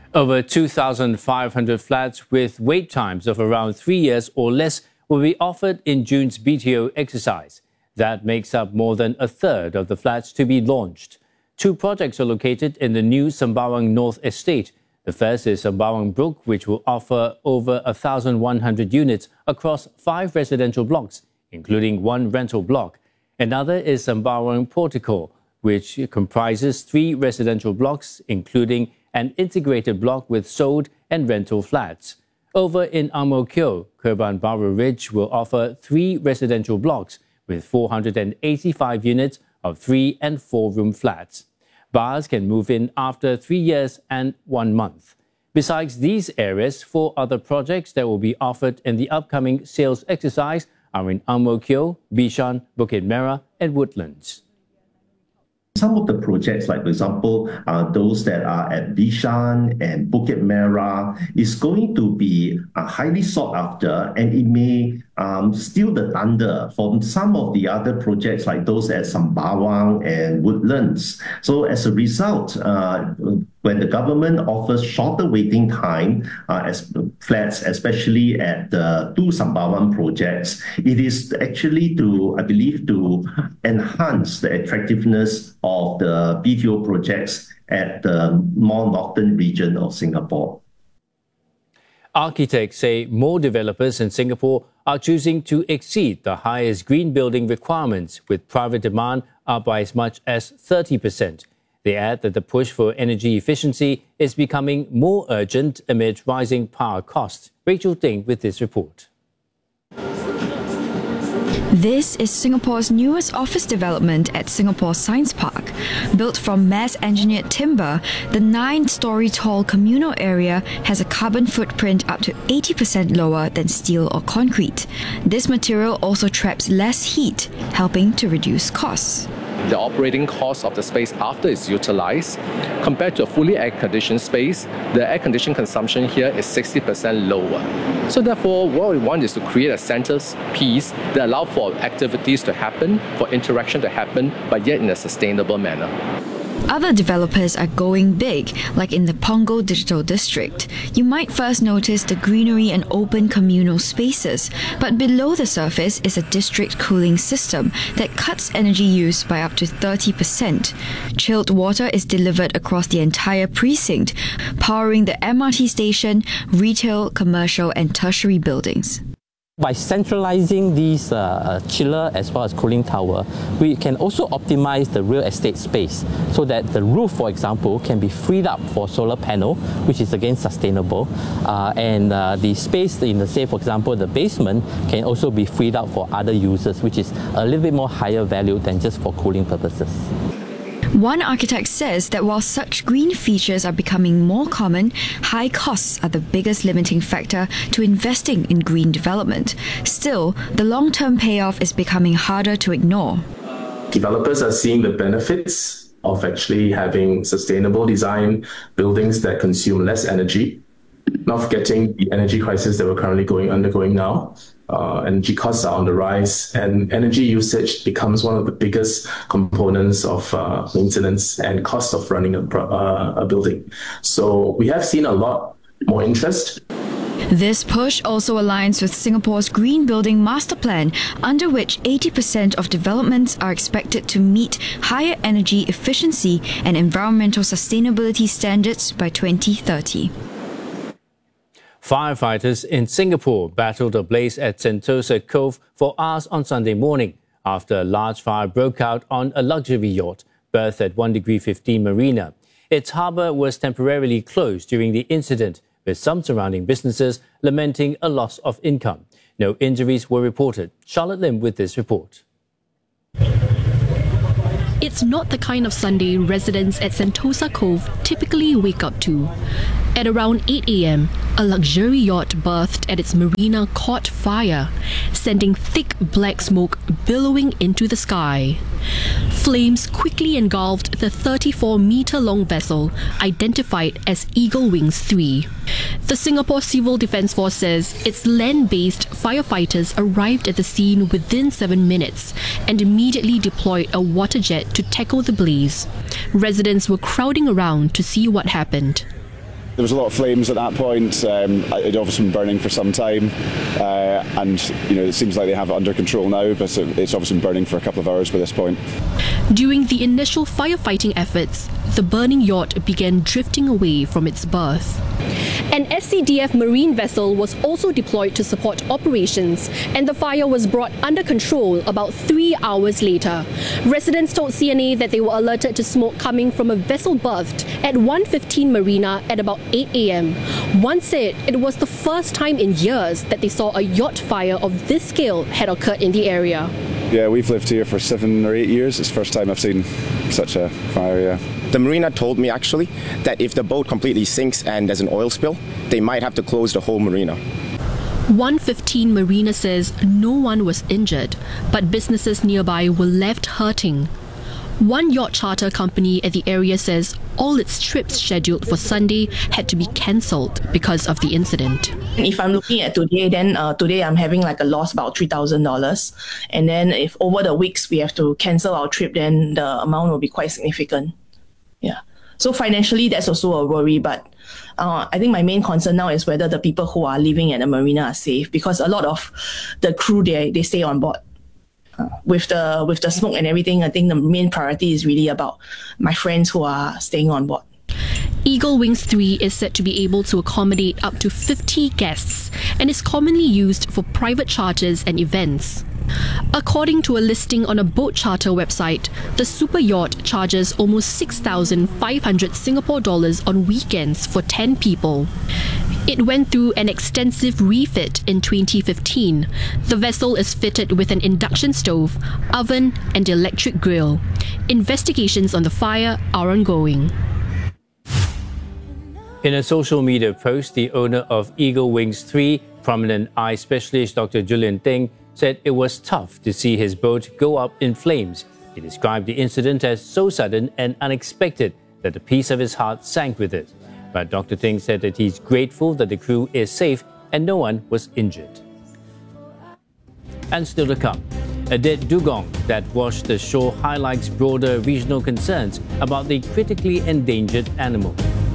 Over 2,500 flats with wait times of around 3 years or less will be offered in June's BTO exercise. That makes up more than a third of the flats to be launched. 2 projects are located in the new Sembawang North Estate. The first is Sembawang Brook, which will offer over 1,100 units across 5 residential blocks, including 1 rental block. Another is Sembawang Portico, which comprises 3 residential blocks, including an integrated block with sold and rental flats. Over in Ang Mo Kio, Kerban Baru Ridge will offer 3 residential blocks with 485 units of 3 and 4-room flats. Buyers can move in after 3 years and 1 month. Besides these areas, 4 other projects that will be offered in the upcoming sales exercise are in Ang Mo Kio, Bishan, Bukit Merah and Woodlands. Some of the projects, like for example, those that are at Bishan and Bukit Merah, is going to be highly sought after, and it may steal the thunder from some of the other projects like those at Sembawang and Woodlands. So as a result, when the government offers shorter waiting time as flats, especially at the 2 Sembawang projects, it is actually I believe, to enhance the attractiveness of the BTO projects at the more northern region of Singapore. Architects say more developers in Singapore are choosing to exceed the highest green building requirements, with private demand up by as much as 30%. They add that the push for energy efficiency is becoming more urgent amid rising power costs. Rachel Ding with this report. This is Singapore's newest office development at Singapore Science Park. Built from mass-engineered timber, the 9-story tall communal area has a carbon footprint up to 80% lower than steel or concrete. This material also traps less heat, helping to reduce costs. The operating cost of the space after it's utilized, compared to a fully air-conditioned space, the air-conditioned consumption here is 60% lower. So therefore, what we want is to create a centerpiece that allows for activities to happen, for interaction to happen, but yet in a sustainable manner. Other developers are going big, like in the Punggol Digital District. You might first notice the greenery and open communal spaces, but below the surface is a district cooling system that cuts energy use by up to 30%. Chilled water is delivered across the entire precinct, powering the MRT station, retail, commercial and tertiary buildings. By centralizing these chiller as well as cooling tower, we can also optimize the real estate space so that the roof, for example, can be freed up for solar panel, which is again sustainable, and the space in the, say for example, the basement can also be freed up for other uses, which is a little bit more higher value than just for cooling purposes. One architect says that while such green features are becoming more common, high costs are the biggest limiting factor to investing in green development. Still, the long-term payoff is becoming harder to ignore. Developers are seeing the benefits of actually having sustainable design buildings that consume less energy, not forgetting the energy crisis that we're currently undergoing now. Energy costs are on the rise, and energy usage becomes one of the biggest components of maintenance and cost of running a building. So we have seen a lot more interest. This push also aligns with Singapore's Green Building Master Plan, under which 80% of developments are expected to meet higher energy efficiency and environmental sustainability standards by 2030. Firefighters in Singapore battled a blaze at Sentosa Cove for hours on Sunday morning after a large fire broke out on a luxury yacht berthed at 1°15 Marina. Its harbour was temporarily closed during the incident, with some surrounding businesses lamenting a loss of income. No injuries were reported. Charlotte Lim with this report. It's not the kind of Sunday residents at Sentosa Cove typically wake up to. At around 8 a.m, a luxury yacht berthed at its marina caught fire, sending thick black smoke billowing into the sky. Flames quickly engulfed the 34-meter-long vessel, identified as Eagle Wings 3. The Singapore Civil Defence Force says its land-based firefighters arrived at the scene within 7 minutes and immediately deployed a water jet to tackle the blaze. Residents were crowding around to see what happened. There was a lot of flames at that point. It obviously been burning for some time, and it seems like they have it under control now, but it's obviously been burning for a couple of hours by this point. During the initial firefighting efforts, the burning yacht began drifting away from its berth. An SCDF marine vessel was also deployed to support operations, and the fire was brought under control about 3 hours later. Residents told CNA that they were alerted to smoke coming from a vessel berthed at 115 Marina at about 8 a.m. One said it was the first time in years that they saw a yacht fire of this scale had occurred in the area. Yeah, we've lived here for 7 or 8 years. It's the first time I've seen such a fire, yeah. The marina told me actually that if the boat completely sinks and there's an oil spill, they might have to close the whole marina. 115 Marina says no one was injured, but businesses nearby were left hurting. One yacht charter company at the area says all its trips scheduled for Sunday had to be cancelled because of the incident. If I'm looking at today, then today I'm having like a loss about $3,000. And then if over the weeks we have to cancel our trip, then the amount will be quite significant. Yeah. So financially, that's also a worry. But I think my main concern now is whether the people who are living at the marina are safe, because a lot of the crew, they stay on board. With the smoke and everything, I think the main priority is really about my friends who are staying on board. Eagle Wings 3 is said to be able to accommodate up to 50 guests and is commonly used for private charters and events. According to a listing on a boat charter website, the super yacht charges almost 6,500 Singapore dollars on weekends for 10 people. It went through an extensive refit in 2015. The vessel is fitted with an induction stove, oven, and electric grill. Investigations on the fire are ongoing. In a social media post, the owner of Eagle Wings 3, prominent eye specialist Dr. Julian Ting, said it was tough to see his boat go up in flames. He described the incident as so sudden and unexpected that a piece of his heart sank with it. But Dr. Ting said that he's grateful that the crew is safe and no one was injured. And still to come, a dead dugong that washed ashore highlights broader regional concerns about the critically endangered animal.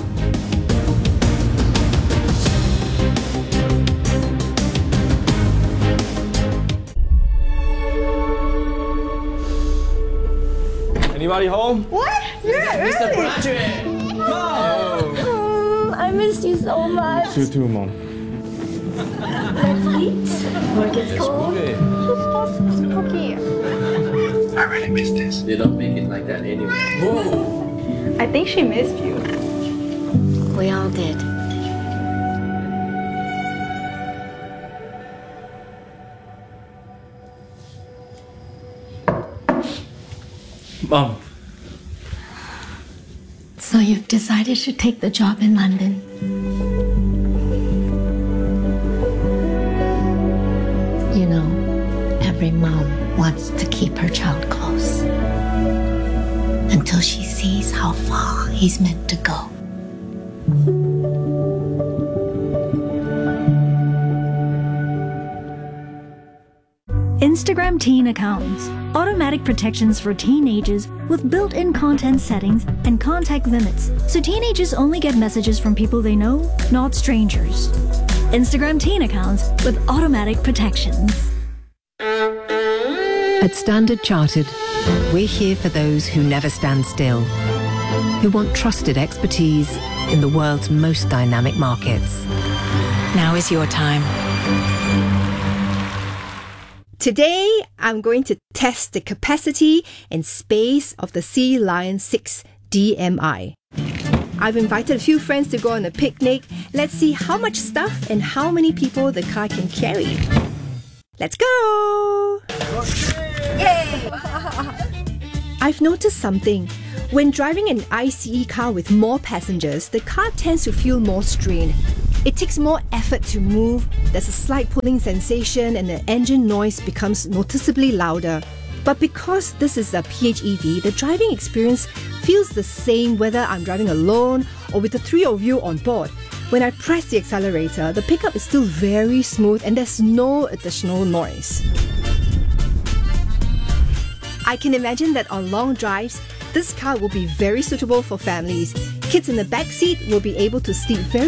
Anybody home? What? You're early. Mr. Bradrick! Mom! I missed you so much. You too, Mom. Let's eat. Work is cold. Okay. I really miss this. They don't make it like that anyway. Whoa! I think she missed you. We all did. Mom. So you've decided to take the job in London? You know, every mom wants to keep her child close until she sees how far he's meant to go. Instagram Teen Accounts. Automatic protections for teenagers with built-in content settings and contact limits, so teenagers only get messages from people they know, not strangers. Instagram Teen Accounts with automatic protections. At Standard Chartered, we're here for those who never stand still, who want trusted expertise in the world's most dynamic markets. Now is your time. Today, I'm going to test the capacity and space of the Sea Lion 6 DMI. I've invited a few friends to go on a picnic. Let's see how much stuff and how many people the car can carry. Let's go! Yay! I've noticed something. When driving an ICE car with more passengers, the car tends to feel more strained. It takes more effort to move, there's a slight pulling sensation, and the engine noise becomes noticeably louder. But because this is a PHEV, the driving experience feels the same whether I'm driving alone or with the three of you on board. When I press the accelerator, the pickup is still very smooth and there's no additional noise. I can imagine that on long drives, This car will be very suitable for families. Kids in the back seat will be able to sleep very